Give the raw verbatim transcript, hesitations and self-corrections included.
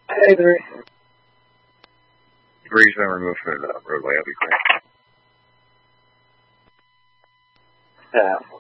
Hey, three. Three's been removed from the roadway. I'll be great. Yeah.